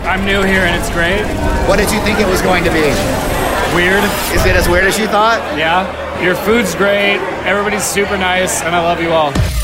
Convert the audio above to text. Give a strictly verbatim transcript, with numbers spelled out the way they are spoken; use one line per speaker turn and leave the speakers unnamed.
I'm new here and it's great.
What did you think it was going to be?
Weird.
Is it as weird as you thought?
Yeah. Your food's great. Everybody's super nice, and I love you all.